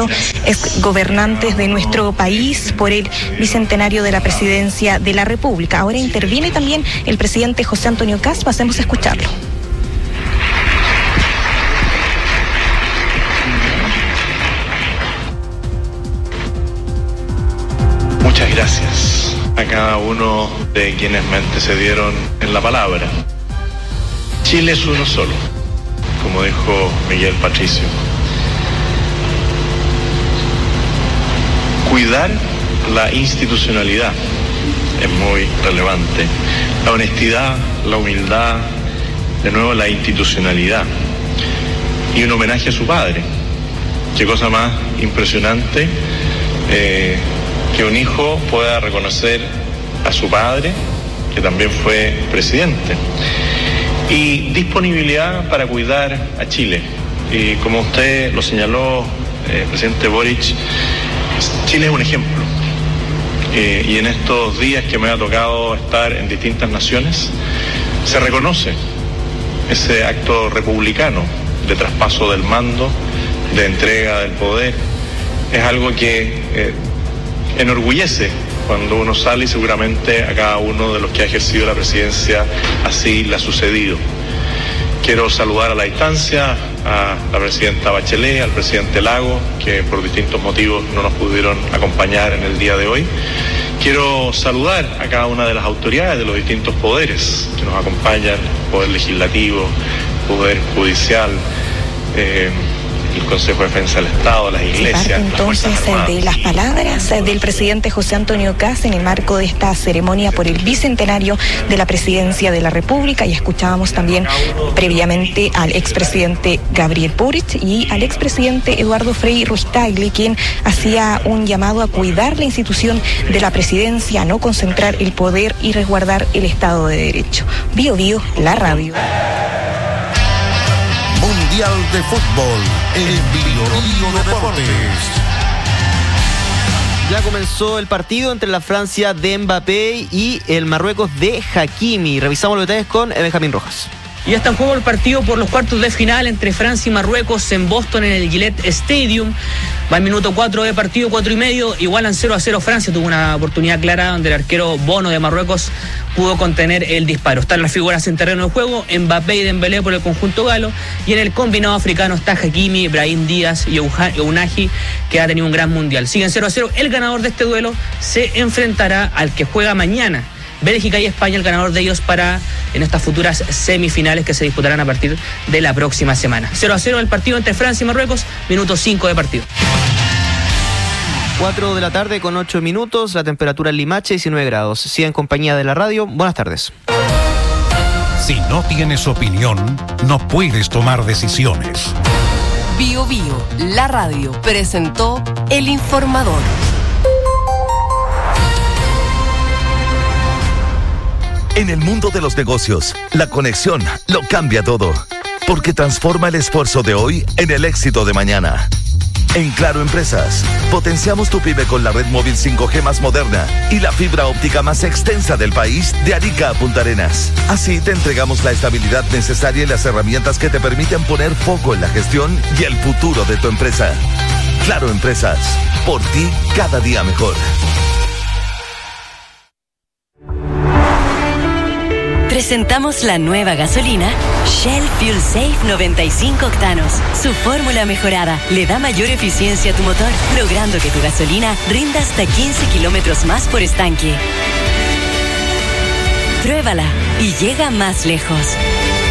21 exgobernantes de nuestro país por el bicentenario de la presidencia de la República. Ahora interviene también el presidente José Antonio Kast. Pasemos a escucharlo. Muchas gracias a cada uno de quienes me antecedieron en la palabra. Chile es uno solo, como dijo Miguel Patricio. Cuidar la institucionalidad es muy relevante. La honestidad, la humildad, de nuevo la institucionalidad. Y un homenaje a su padre. Qué cosa más impresionante que un hijo pueda reconocer a su padre, que también fue presidente. Y disponibilidad para cuidar a Chile. Y como usted lo señaló, presidente Boric, Chile es un ejemplo. Y en estos días que me ha tocado estar en distintas naciones, se reconoce ese acto republicano de traspaso del mando, de entrega del poder. Es algo que enorgullece cuando uno sale, y seguramente a cada uno de los que ha ejercido la presidencia así le ha sucedido. Quiero saludar a la distancia a la presidenta Bachelet, al presidente Lagos, que por distintos motivos no nos pudieron acompañar en el día de hoy. Quiero saludar a cada una de las autoridades de los distintos poderes que nos acompañan, Poder Legislativo, Poder Judicial, el Consejo de Defensa del Estado, las iglesias. Entonces, de las palabras del presidente José Antonio Kast en el marco de esta ceremonia por el bicentenario de la presidencia de la República, y escuchábamos también previamente al expresidente Gabriel Boric y al expresidente Eduardo Frei Ruiz-Tagle, quien hacía un llamado a cuidar la institución de la presidencia, a no concentrar el poder y resguardar el Estado de Derecho. Bio Bio, la radio. Mundial de Fútbol en Bio Deportes. Ya comenzó el partido entre la Francia de Mbappé y el Marruecos de Hakimi. Revisamos los detalles con Benjamín Rojas. Y ya está en juego el partido por los cuartos de final entre Francia y Marruecos en Boston, en el Gillette Stadium. Va el minuto 4 de partido, 4:30, igualan 0-0 Francia. Tuvo una oportunidad clara donde el arquero Bono de Marruecos pudo contener el disparo. Están las figuras en terreno de juego, Mbappé y Dembélé por el conjunto galo, y en el combinado africano está Hakimi, Brahim Díaz y Ounahi, que ha tenido un gran mundial. Siguen 0-0, el ganador de este duelo se enfrentará al que juega mañana, Bélgica y España, el ganador de ellos para en estas futuras semifinales que se disputarán a partir de la próxima semana. 0-0 el partido entre Francia y Marruecos, minuto 5 de partido. 4 de la tarde con 8 minutos, la temperatura en Limache 19 grados. Sigue en compañía de la radio, buenas tardes. Si no tienes opinión, no puedes tomar decisiones. Bio Bio, la radio, presentó El Informador. En el mundo de los negocios, la conexión lo cambia todo, porque transforma el esfuerzo de hoy en el éxito de mañana. En Claro Empresas, potenciamos tu pyme con la red móvil 5G más moderna y la fibra óptica más extensa del país, de Arica a Punta Arenas. Así te entregamos la estabilidad necesaria y las herramientas que te permiten poner foco en la gestión y el futuro de tu empresa. Claro Empresas, por ti cada día mejor. Presentamos la nueva gasolina Shell Fuel Safe 95 octanos. Su fórmula mejorada le da mayor eficiencia a tu motor, logrando que tu gasolina rinda hasta 15 kilómetros más por estanque. Pruébala y llega más lejos.